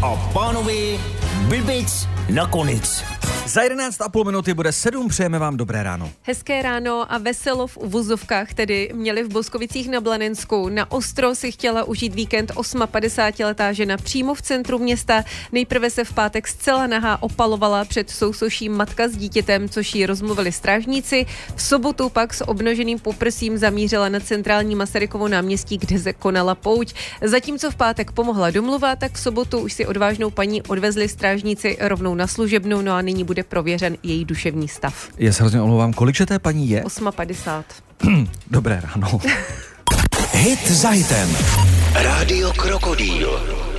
a pánovi, blbic nakonec. Za 11,5 minuty bude 7, přejeme vám dobré ráno. Hezké ráno a veselo v uvozovkách tedy měli v Boskovicích na Blanensku. Na ostro si chtěla užít víkend 58letá žena přímo v centru města. Nejprve se v pátek zcela nahá opalovala před sousoší matka s dítětem, což jí rozmluvili strážníci. V sobotu pak s obnaženým poprsím zamířila na centrální Masarykovo náměstí, kde se konala pouť. Zatímco v pátek pomohla domluva, tak v sobotu už si odvážnou paní odvezli strážníci rovnou na služebnu, no a nyní bude prověřen její duševní stav. Já se hrozně omlouvám, kolik že té paní je? 58. Dobré ráno. Hit za hitem. Rádio Krokodýl.